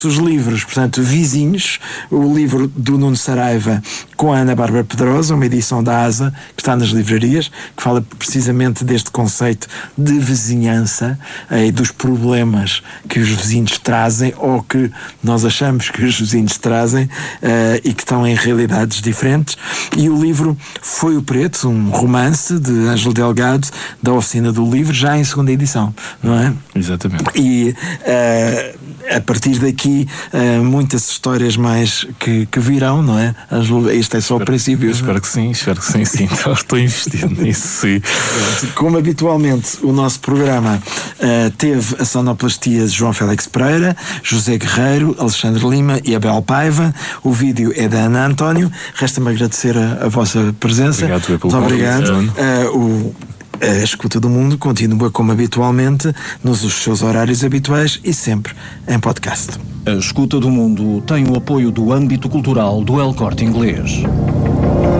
os livros, portanto, vizinhos, o livro do Nuno Saraiva com a Ana Bárbara Pedrosa, uma edição da ASA, que está nas livrarias, que fala precisamente deste conceito de vizinhança e dos problemas que os vizinhos trazem, ou que nós achamos que os vizinhos trazem, e que estão em realidades diferentes. E o livro Foi o Preto, um romance de Ângelo Delgado, da Oficina do Livro, já em segunda edição, não é? Exatamente. E a partir daqui muitas histórias mais que virão, não é? Este é só o princípio. Espero que sim. Então, estou investido nisso, sim. Como habitualmente, o nosso programa teve a sonoplastia de João Félix Pereira, José Guerreiro, Alexandre Lima e Abel Paiva. O vídeo é da Ana António. Resta-me agradecer a vossa presença. Obrigado pelo Muito obrigado. A Escuta do Mundo continua como habitualmente nos seus horários habituais e sempre em podcast. A Escuta do Mundo tem o apoio do âmbito cultural do El Corte Inglês.